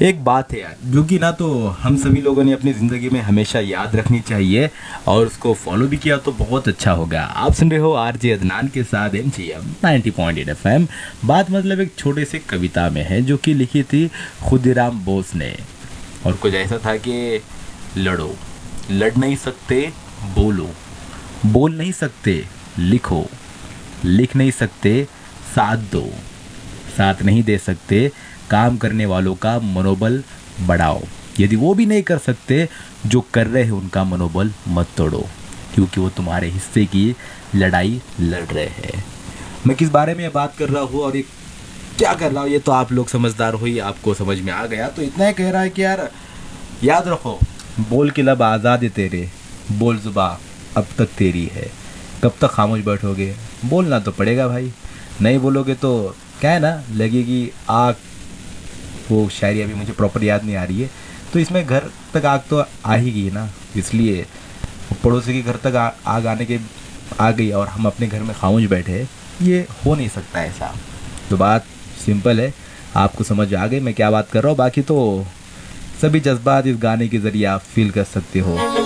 एक बात है यार, जो कि ना तो हम सभी लोगों ने अपनी ज़िंदगी में हमेशा याद रखनी चाहिए और उसको फॉलो भी किया तो बहुत अच्छा होगा। आप सुन रहे हो आरजे अदनान के साथ MGM 90.8 FM। बात मतलब एक छोटे से कविता में है जो कि लिखी थी खुदीराम बोस ने, और कुछ ऐसा था कि लड़ो, लड़ नहीं सकते बोलो, बोल नहीं सकते लिखो, लिख नहीं सकते साथ दो, साथ नहीं दे सकते काम करने वालों का मनोबल बढ़ाओ, यदि वो भी नहीं कर सकते जो कर रहे हैं उनका मनोबल मत तोड़ो, क्योंकि वो तुम्हारे हिस्से की लड़ाई लड़ रहे हैं। मैं किस बारे में बात कर रहा हूँ और ये क्या कर रहा हूँ ये तो आप लोग समझदार हो ही, आपको समझ में आ गया। तो इतना ही कह रहा है कि यार याद रखो, बोल के लब आज़ाद है तेरे, बोल जुबा अब तक तेरी है, कब तक खामोश बैठोगे, बोलना तो पड़ेगा भाई, नहीं बोलोगे तो क्या है ना, लगेगी आग। वो शायरी अभी मुझे प्रॉपर याद नहीं आ रही है, तो इसमें घर तक आग तो आ ही गई ना, इसलिए पड़ोसी के घर तक आग आने के आ गई और हम अपने घर में खामोश बैठे, ये हो नहीं सकता ऐसा। तो बात सिंपल है, आपको समझ आ गई मैं क्या बात कर रहा हूँ। बाकी तो सभी जज्बात इस गाने के ज़रिए आप फील कर सकते हो।